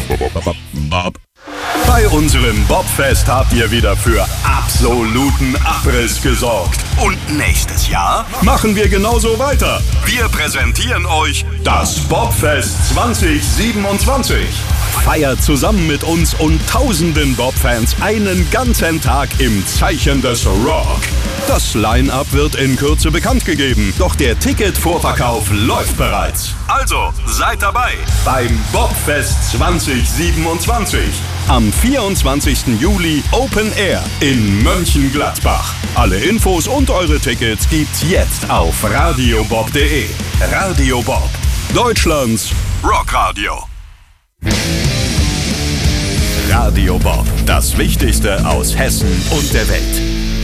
Bob. Bei unserem Bobfest habt ihr wieder für absoluten Abriss gesorgt. Und nächstes Jahr machen wir genauso weiter. Wir präsentieren euch das Bobfest 2027. Feiert zusammen mit uns und tausenden Bob-Fans einen ganzen Tag im Zeichen des Rock. Das Line-Up wird in Kürze bekannt gegeben, doch der Ticketvorverkauf läuft bereits. Also seid dabei beim Bobfest 2027. Am 24. Juli Open Air in Mönchengladbach. Alle Infos und eure Tickets gibt's jetzt auf radiobob.de. Radio Bob, Deutschlands Rockradio. Radio Bob, das Wichtigste aus Hessen und der Welt.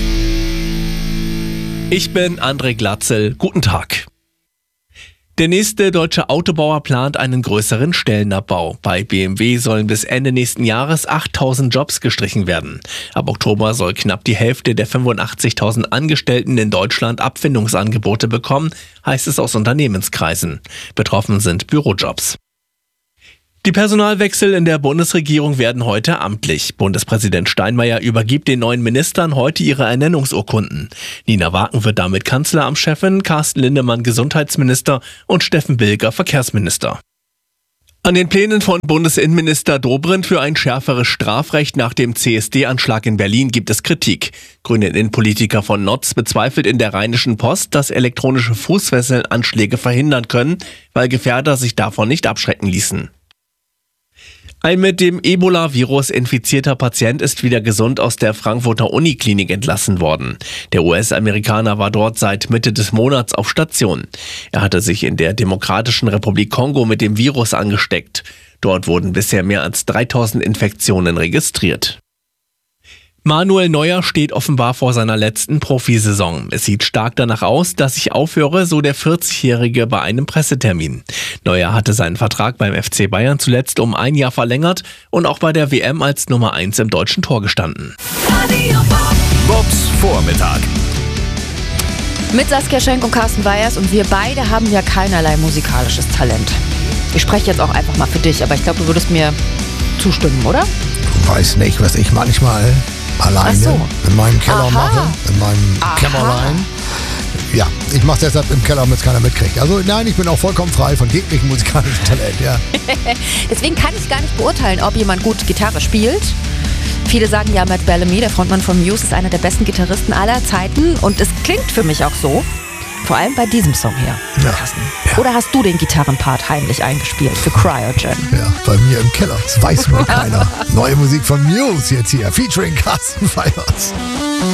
Ich bin André Glatzel. Guten Tag. Der nächste deutsche Autobauer plant einen größeren Stellenabbau. Bei BMW sollen bis Ende nächsten Jahres 8.000 Jobs gestrichen werden. Ab Oktober soll knapp die Hälfte der 85.000 Angestellten in Deutschland Abfindungsangebote bekommen, heißt es aus Unternehmenskreisen. Betroffen sind Bürojobs. Die Personalwechsel in der Bundesregierung werden heute amtlich. Bundespräsident Steinmeier übergibt den neuen Ministern heute ihre Ernennungsurkunden. Nina Waken wird damit Kanzleramtschefin, Carsten Lindemann Gesundheitsminister und Steffen Bilger Verkehrsminister. An den Plänen von Bundesinnenminister Dobrindt für ein schärferes Strafrecht nach dem CSD-Anschlag in Berlin gibt es Kritik. Grüne Innenpolitiker von Notz bezweifelt in der Rheinischen Post, dass elektronische Fußfesseln Anschläge verhindern können, weil Gefährder sich davon nicht abschrecken ließen. Ein mit dem Ebola-Virus infizierter Patient ist wieder gesund aus der Frankfurter Uniklinik entlassen worden. Der US-Amerikaner war dort seit Mitte des Monats auf Station. Er hatte sich in der Demokratischen Republik Kongo mit dem Virus angesteckt. Dort wurden bisher mehr als 3.000 Infektionen registriert. Manuel Neuer steht offenbar vor seiner letzten Profisaison. Es sieht stark danach aus, dass ich aufhöre, so der 40-Jährige bei einem Pressetermin. Neuer hatte seinen Vertrag beim FC Bayern zuletzt um ein Jahr verlängert und auch bei der WM als Nummer 1 im deutschen Tor gestanden. Bobs Vormittag. Mit Saskia Schenk und Carsten Weyers, und wir beide haben ja keinerlei musikalisches Talent. Ich spreche jetzt auch einfach mal für dich, aber ich glaube, du würdest mir zustimmen, oder? Du weißt nicht, was ich manchmal alleine in meinem Keller mache, in meinem Kämmerlein. Ja, ich mache es deshalb im Keller, damit es keiner mitkriegt. Also nein, ich bin auch vollkommen frei von jeglichem musikalischen Talent, ja. Deswegen kann ich gar nicht beurteilen, ob jemand gut Gitarre spielt. Viele sagen ja, Matt Bellamy, der Frontmann von Muse, ist einer der besten Gitarristen aller Zeiten, und es klingt für mich auch so. Vor allem bei diesem Song hier. Ja. Ja. Oder hast du den Gitarrenpart heimlich eingespielt für Cryogen? Ja, bei mir im Keller. Das weiß nur keiner. Neue Musik von Muse jetzt hier, featuring Carsten Weyers.